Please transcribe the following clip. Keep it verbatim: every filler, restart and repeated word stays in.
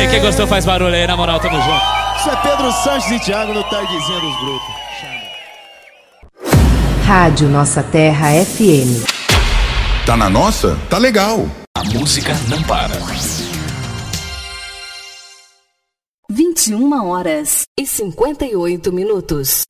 quem gostou faz barulho aí, na moral, tamo junto. Isso é Pedro Sanches e Thiago no Tardezinha dos Brutos. Rádio Nossa Terra F M. Tá na nossa? Tá legal. A música não para. vinte e uma horas e cinquenta e oito minutos.